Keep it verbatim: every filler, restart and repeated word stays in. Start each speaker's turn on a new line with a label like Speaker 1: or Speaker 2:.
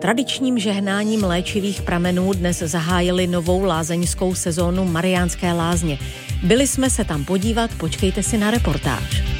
Speaker 1: Tradičním žehnáním léčivých pramenů dnes zahájili novou lázeňskou sezónu Mariánské lázně. Byli jsme se tam podívat, počkejte si na reportáž.